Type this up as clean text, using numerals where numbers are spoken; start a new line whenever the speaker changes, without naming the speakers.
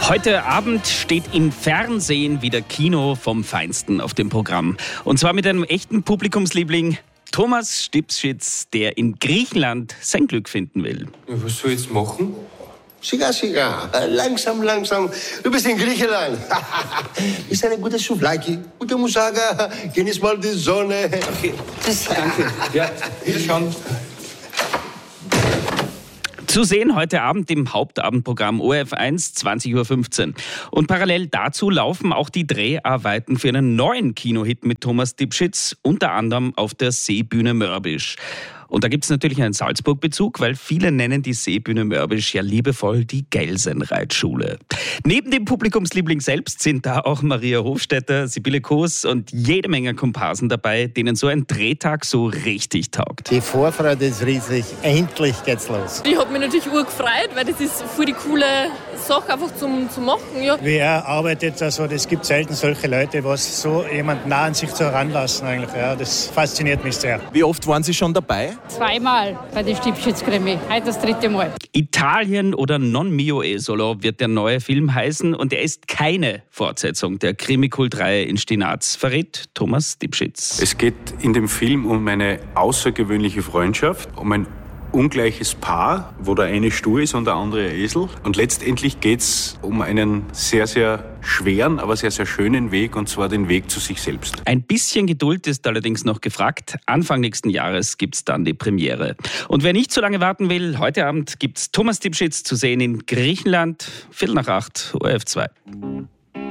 Heute Abend steht im Fernsehen wieder Kino vom Feinsten auf dem Programm. Und zwar mit einem echten Publikumsliebling, Thomas Stipschitz, der in Griechenland sein Glück finden will.
Ja, was soll ich jetzt machen?
Siga, siga. Langsam, langsam. Du bist in Griechenland. Ist eine gute Souvlaki. Gute Musaga. Genieß mal die Sonne.
Okay, danke. Ja, wir schauen.
Zu sehen heute Abend im Hauptabendprogramm ORF1 20.15 Uhr. Und parallel dazu laufen auch die Dreharbeiten für einen neuen Kinohit mit Thomas Stipschitz, unter anderem auf der Seebühne Mörbisch. Und da gibt es natürlich einen Salzburg-Bezug, weil viele nennen die Seebühne Mörbisch ja liebevoll die Gelsenreitschule. Neben dem Publikumsliebling selbst sind da auch Maria Hofstetter, Sibylle Koos und jede Menge Komparsen dabei, denen so ein Drehtag so richtig taugt.
Die Vorfreude ist riesig. Endlich geht's los.
Ich habe mich natürlich urgefreut, weil das ist voll die coole Sache einfach zum machen. Ja.
Wer arbeitet also, das gibt selten solche Leute, was so jemand nah an sich so heranlassen eigentlich. Ja, das fasziniert mich sehr.
Wie oft waren Sie schon dabei?
Zweimal bei den Stipschitz-Krimi. Heute das 3. Mal.
Italien oder Non mio Esolo wird der neue Film heißen und er ist keine Fortsetzung der Krimi-Kult-Reihe in Stinaz, verrät Thomas Stipschitz.
Es geht in dem Film um eine außergewöhnliche Freundschaft, um ein ungleiches Paar, wo der eine stur ist und der andere ein Esel. Und letztendlich geht es um einen sehr, sehr schweren, aber sehr, sehr schönen Weg, und zwar den Weg zu sich selbst.
Ein bisschen Geduld ist allerdings noch gefragt. Anfang nächsten Jahres gibt's dann die Premiere. Und wer nicht so lange warten will, heute Abend gibt's Thomas Stipschitz zu sehen in Griechenland, 7:45, ORF2.